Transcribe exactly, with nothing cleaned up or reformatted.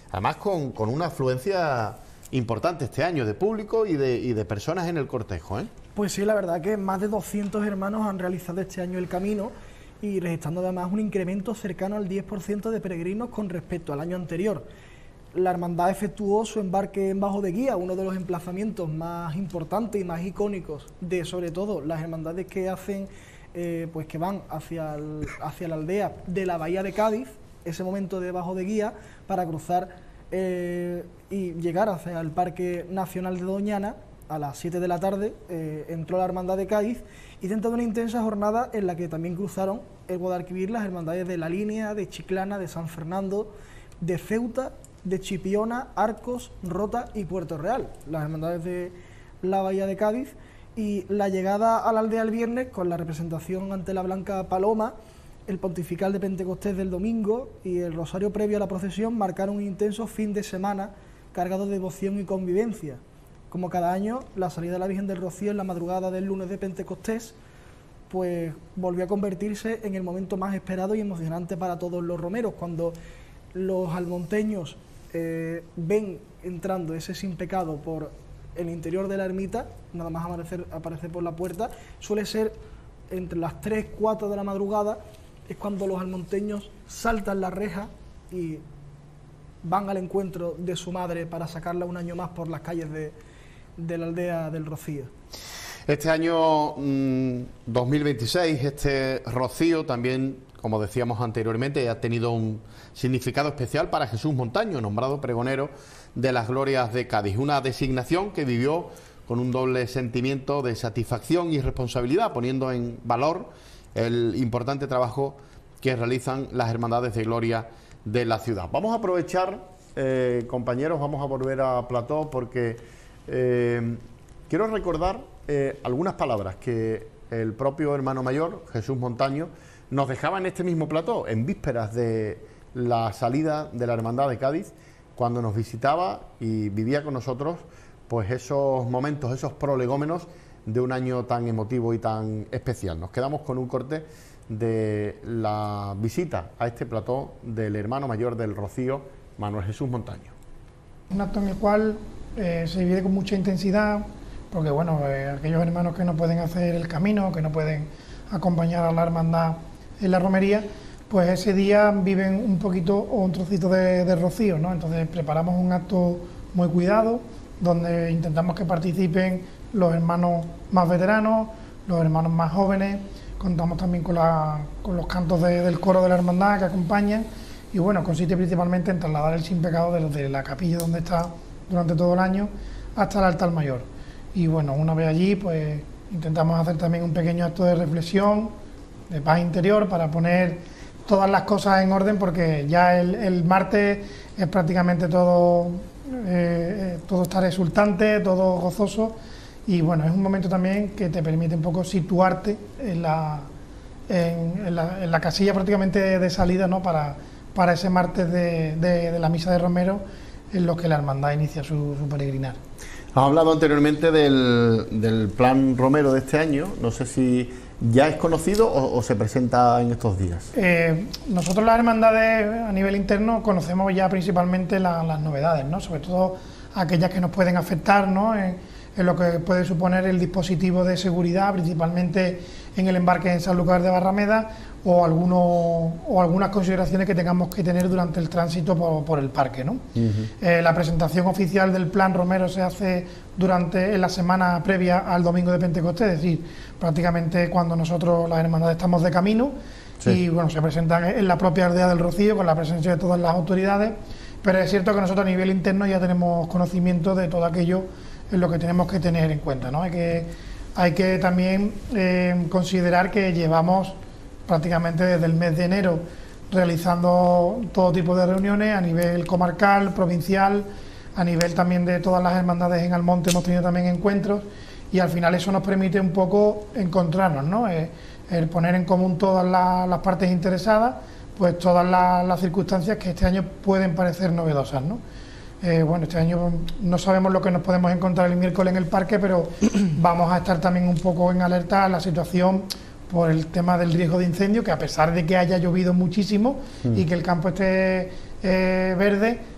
además con, con una afluencia importante este año de público y de, y de personas en el cortejo, ¿eh? Pues sí, la verdad que más de doscientos hermanos han realizado este año el camino y registrando además un incremento cercano al diez por ciento de peregrinos con respecto al año anterior. La hermandad efectuó su embarque en Bajo de Guía, uno de los emplazamientos más importantes y más icónicos de, sobre todo, las hermandades que hacen, eh, pues que van hacia, el, hacia la aldea de la Bahía de Cádiz, ese momento de Bajo de Guía, para cruzar eh, y llegar hacia el Parque Nacional de Doñana. A las siete de la tarde eh, entró la Hermandad de Cádiz y dentro de una intensa jornada en la que también cruzaron el Guadalquivir las hermandades de La Línea, de Chiclana, de San Fernando, de Ceuta, de Chipiona, Arcos, Rota y Puerto Real, las hermandades de la Bahía de Cádiz. Y la llegada a la aldea el viernes con la representación ante la Blanca Paloma, el pontifical de Pentecostés del domingo y el rosario previo a la procesión marcaron un intenso fin de semana cargado de devoción y convivencia. Como cada año, la salida de la Virgen del Rocío en la madrugada del lunes de Pentecostés pues volvió a convertirse en el momento más esperado y emocionante para todos los romeros, cuando los almonteños eh, ven entrando ese sin pecado por el interior de la ermita, nada más aparecer, aparecer por la puerta. Suele ser entre las tres, cuatro de la madrugada, es cuando los almonteños saltan la reja y van al encuentro de su madre para sacarla un año más por las calles de de la aldea del Rocío. Este año mmm, dos mil veintiséis, este Rocío también, como decíamos anteriormente, ha tenido un significado especial para Jesús Montaño, nombrado pregonero de las glorias de Cádiz, una designación que vivió con un doble sentimiento de satisfacción y responsabilidad, poniendo en valor el importante trabajo que realizan las hermandades de gloria de la ciudad. Vamos a aprovechar, eh, compañeros, vamos a volver a Plató porque Eh, quiero recordar eh, algunas palabras que el propio hermano mayor, Jesús Montaño, nos dejaba en este mismo plató, en vísperas de la salida de la Hermandad de Cádiz, cuando nos visitaba y vivía con nosotros pues esos momentos, esos prolegómenos de un año tan emotivo y tan especial. Nos quedamos con un corte de la visita a este plató del hermano mayor del Rocío, Manuel Jesús Montaño. Un acto en el cual Eh, se vive con mucha intensidad, porque bueno, eh, aquellos hermanos que no pueden hacer el camino, que no pueden acompañar a la hermandad en la romería, pues ese día viven un poquito o un trocito de, de rocío, ¿no? Entonces preparamos un acto muy cuidado, donde intentamos que participen los hermanos más veteranos, los hermanos más jóvenes, contamos también con, la, con los cantos de, del coro de la hermandad que acompañan, y bueno, consiste principalmente en trasladar el sin pecado desde la capilla donde está durante todo el año hasta el altar mayor. Y bueno, una vez allí pues intentamos hacer también un pequeño acto de reflexión, de paz interior, para poner todas las cosas en orden, porque ya el, el martes es prácticamente todo, eh, todo estar exultante, todo gozoso, y bueno, es un momento también que te permite un poco situarte en la, en, en la, en la casilla prácticamente de salida, ¿no? para, para ese martes de, de, de la misa de Romero, en lo que la hermandad inicia su, su peregrinar. Has hablado anteriormente del, del plan Romero de este año, no sé si ya es conocido o, o se presenta en estos días. Eh, nosotros las hermandades a nivel interno conocemos ya principalmente la, las novedades, ¿no? Sobre todo aquellas que nos pueden afectar, ¿no? en, en lo que puede suponer el dispositivo de seguridad, principalmente en el embarque en Sanlúcar de Barrameda, o, alguno, o algunas consideraciones que tengamos que tener durante el tránsito por, por el parque, ¿no? Uh-huh. eh, la presentación oficial del plan Romero se hace durante en la semana previa al domingo de Pentecostés, es decir, prácticamente cuando nosotros las hermandades estamos de camino, sí. Y bueno, se presentan en la propia aldea del Rocío con la presencia de todas las autoridades, pero es cierto que nosotros a nivel interno ya tenemos conocimiento de todo aquello en lo que tenemos que tener en cuenta, ¿no? Hay que, hay que también eh, considerar que llevamos prácticamente desde el mes de enero realizando todo tipo de reuniones a nivel comarcal, provincial, a nivel también de todas las hermandades en Almonte hemos tenido también encuentros, y al final eso nos permite un poco encontrarnos, ¿no? Eh, el poner en común todas la, las partes interesadas, pues todas la, las circunstancias que este año pueden parecer novedosas, ¿no? Eh, bueno, este año no sabemos lo que nos podemos encontrar el miércoles en el parque, pero vamos a estar también un poco en alerta a la situación por el tema del riesgo de incendio, que a pesar de que haya llovido muchísimo mm. y que el campo esté eh, verde,